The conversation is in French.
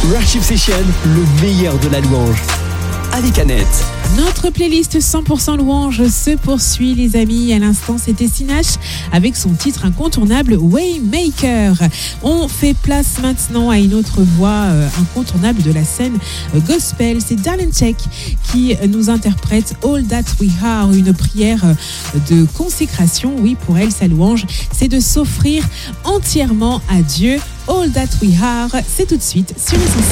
Worship Session, le meilleur de la louange. Avec Annette. Notre playlist 100% louange se poursuit, les amis. À l'instant, c'était Sinach avec son titre incontournable Waymaker. On fait place maintenant à une autre voix incontournable de la scène gospel. C'est Darlene Zschech qui nous interprète All That We Are, une prière de consécration. Oui, pour elle, sa louange, c'est de s'offrir entièrement à Dieu. All That We Are, c'est tout de suite sur Essentiel.